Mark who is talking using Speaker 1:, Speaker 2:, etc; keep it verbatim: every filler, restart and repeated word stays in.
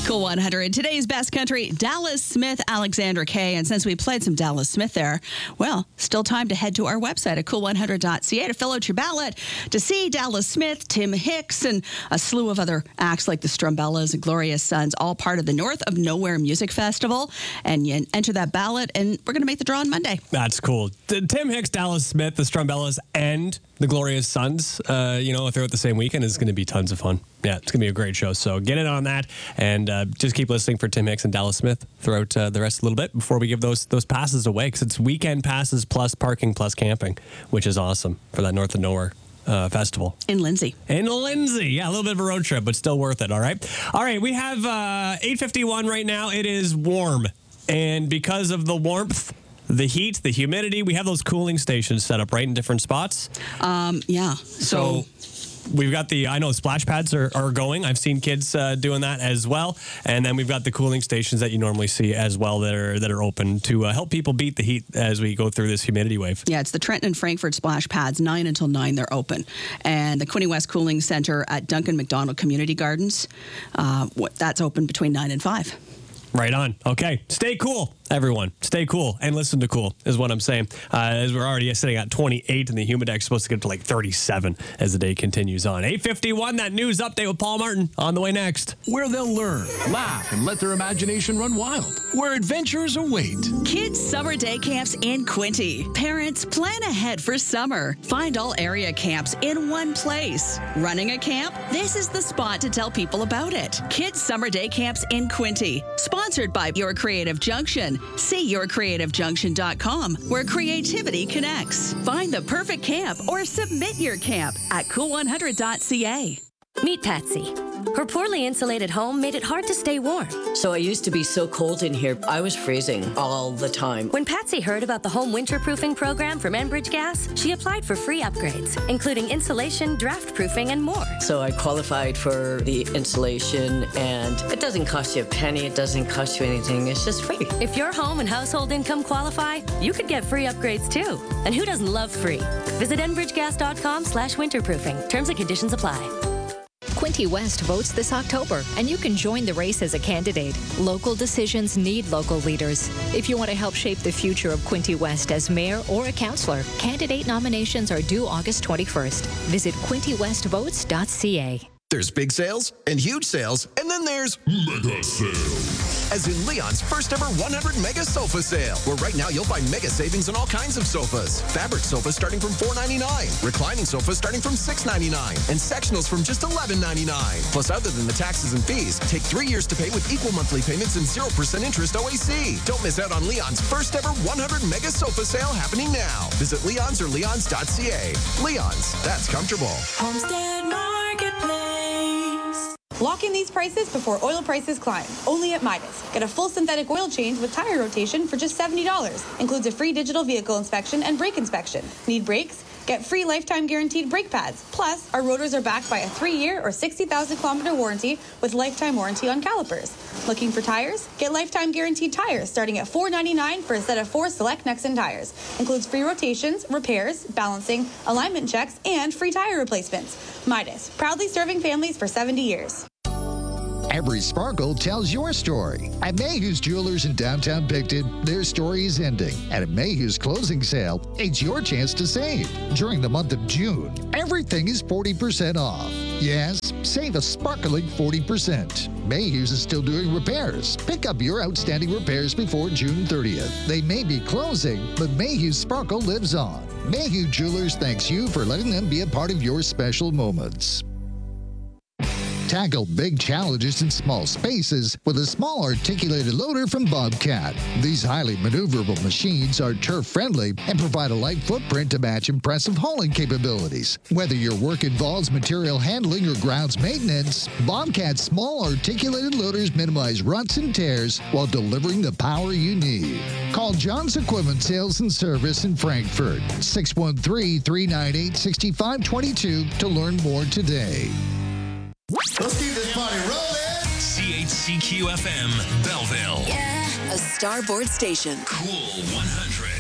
Speaker 1: Cool one hundred. Today's best country, Dallas Smith, Alexandra Kay. And since we played some Dallas Smith there, well, still time to head to our website at cool one hundred dot c a to fill out your ballot to see Dallas Smith, Tim Hicks, and a slew of other acts like the Strumbellas and Glorious Sons, all part of the North of Nowhere Music Festival. And you enter that ballot, and we're going to make the draw on Monday.
Speaker 2: That's cool. T- Tim Hicks, Dallas Smith, the Strumbellas, and the Glorious Sons, uh, you know, throughout the same weekend is going to be tons of fun. Yeah, it's going to be a great show. So get in on that and uh, just keep listening for Tim Hicks and Dallas Smith throughout uh, the rest a little bit before we give those those passes away, because it's weekend passes plus parking plus camping, which is awesome for that North of Nowhere uh, festival.
Speaker 1: In Lindsay.
Speaker 2: In Lindsay. Yeah, a little bit of a road trip, but still worth it. All right. All right. We have uh, eight fifty-one right now. It is warm. And because of the warmth, the heat, the humidity, we have those cooling stations set up right in different spots.
Speaker 1: Um, yeah. So,
Speaker 2: so we've got the, I know splash pads are, are going. I've seen kids uh, doing that as well. And then we've got the cooling stations that you normally see as well that are that are open to uh, help people beat the heat as we go through this humidity wave.
Speaker 1: Yeah, it's the Trenton and Frankfurt splash pads, nine until nine, they're open. And the Quinte West Cooling Center at Duncan McDonald Community Gardens, uh, that's open between nine and five.
Speaker 2: Right on. Okay. Stay cool, everyone. Stay cool and listen to cool is what I'm saying. Uh, as we're already sitting at twenty-eight and the Humidex is supposed to get to like thirty-seven as the day continues on. eight fifty-one, that news update with Paul Martin on the way next.
Speaker 3: Where they'll learn, laugh, and let their imagination run wild. Where adventures await.
Speaker 1: Kids Summer Day Camps in Quinte. Parents, plan ahead for summer. Find all area camps in one place. Running a camp? This is the spot to tell people about it. Kids Summer Day Camps in Quinte. Sponsored by Your Creative Junction. See your creative junction dot com, where creativity connects. Find the perfect camp or submit your camp at cool one hundred dot c a.
Speaker 4: Meet Patsy. Her poorly insulated home made it hard to stay warm.
Speaker 5: So I used to be so cold in here, I was freezing all the time.
Speaker 4: When Patsy heard about the home winterproofing program from Enbridge Gas, she applied for free upgrades, including insulation, draft proofing, and more.
Speaker 5: So I qualified for the insulation, and it doesn't cost you a penny, it doesn't cost you anything, it's just free.
Speaker 4: If your home and household income qualify, you could get free upgrades too. And who doesn't love free? Visit enbridge gas dot com slash winterproofing. Terms and conditions apply.
Speaker 6: Quinte West votes this October, and you can join the race as a candidate. Local decisions need local leaders. If you want to help shape the future of Quinte West as mayor or a councillor, candidate nominations are due August twenty-first. Visit quinte west votes dot c a.
Speaker 7: There's big sales and huge sales, and then there's mega sales. As in Leon's first ever one hundred mega sofa sale, where right now you'll find mega savings on all kinds of sofas. Fabric sofas starting from four ninety-nine, reclining sofas starting from six ninety-nine, and sectionals from just eleven ninety-nine. Plus, other than the taxes and fees, take three years to pay with equal monthly payments and zero percent interest O A C. Don't miss out on Leon's first ever one hundred mega sofa sale happening now. Visit Leon's or leons dot c a. Leon's, that's comfortable.
Speaker 8: Homestead Marketplace. Lock in these prices before oil prices climb. Only at Midas. Get a full synthetic oil change with tire rotation for just seventy dollars. Includes a free digital vehicle inspection and brake inspection. Need brakes? Get free lifetime guaranteed brake pads. Plus, our rotors are backed by a three-year or sixty thousand kilometer warranty with lifetime warranty on calipers. Looking for tires? Get lifetime guaranteed tires starting at four ninety-nine for a set of four select Nexen tires. Includes free rotations, repairs, balancing, alignment checks, and free tire replacements. Midas, proudly serving families for seventy years.
Speaker 9: Every sparkle tells your story. At Mayhew's Jewelers in downtown Picton, their story is ending. And at Mayhew's closing sale, it's your chance to save. During the month of June, everything is forty percent off. Yes, save a sparkling forty percent. Mayhew's is still doing repairs. Pick up your outstanding repairs before June thirtieth. They may be closing, but Mayhew's sparkle lives on. Mayhew Jewelers thanks you for letting them be a part of your special moments. Tackle big challenges in small spaces with a small articulated loader from Bobcat. These highly maneuverable machines are turf-friendly and provide a light footprint to match impressive hauling capabilities. Whether your work involves material handling or grounds maintenance, Bobcat's small articulated loaders minimize ruts and tears while delivering the power you need. Call John's Equipment Sales and Service in Frankfurt, six one three, three nine eight, six five two two to learn more today.
Speaker 10: Let's keep this party rolling.
Speaker 11: C H C Q F M, Belleville.
Speaker 12: Yeah, a Starboard station.
Speaker 11: Cool one hundred.